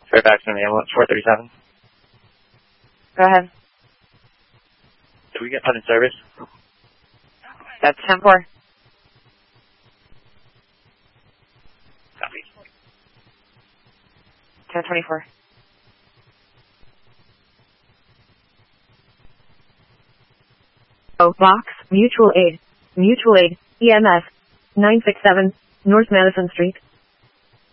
Fairfax and the ambulance, 437. Go ahead. Do we get put in service? That's 10-4. Copy. 10-24. Oh, box, mutual aid, EMS, 967, North Madison Street.